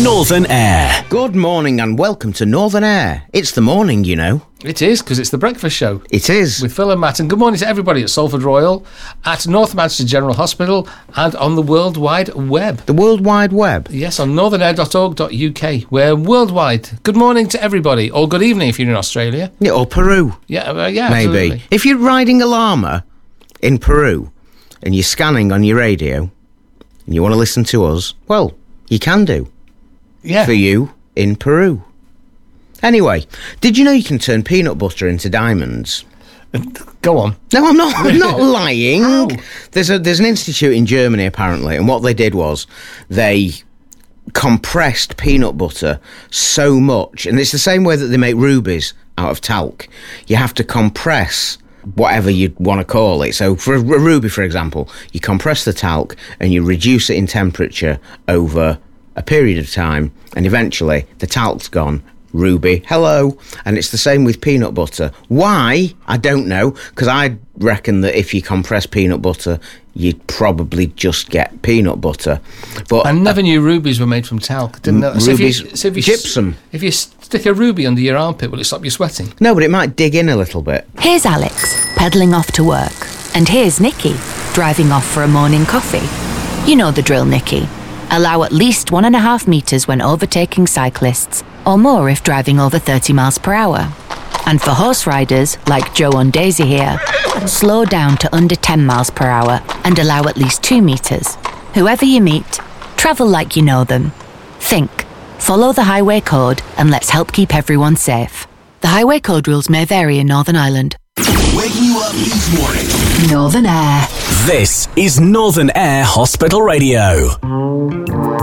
Northern Air. Good morning and welcome to Northern Air. It's the morning, you know. It is, because it's the breakfast show. It is. With Phil and Matt. And good morning to everybody at Salford Royal, at North Manchester General Hospital, and on the World Wide Web. The World Wide Web? Yes, on northernair.org.uk. We're worldwide. Good morning to everybody. Or good evening if you're in Australia. Yeah, or Peru. Yeah, maybe. Absolutely. If you're riding a llama in Peru and you're scanning on your radio and you want to listen to us, well, you can do. Yeah. For you in Peru. Anyway, did you know you can turn peanut butter into diamonds? Go on. No, I'm not lying. Ow. There's an institute in Germany, apparently, and what they did was they compressed peanut butter so much, and it's the same way that they make rubies out of talc. You have to compress whatever you want to call it. So for a ruby, for example, you compress the talc and you reduce it in temperature over a period of time, and eventually the talc's gone. Ruby, hello. And it's the same with peanut butter. Why? I don't know, because I reckon that if you compress peanut butter, you'd probably just get peanut butter. But I never knew rubies were made from talc. Didn't know. Rubies, if you gypsum. If you stick a ruby under your armpit, will it stop you sweating? No, but it might dig in a little bit. Here's Alex, pedalling off to work. And here's Nikki, driving off for a morning coffee. You know the drill, Nikki. Allow at least 1.5 metres when overtaking cyclists, or more if driving over 30 miles per hour. And for horse riders, like Joe and Daisy here, slow down to under 10 miles per hour and allow at least 2 metres. Whoever you meet, travel like you know them. Think, follow the highway code, and let's help keep everyone safe. The highway code rules may vary in Northern Ireland. Waking you up each morning. Northern Air. This is Northern Air Hospital Radio.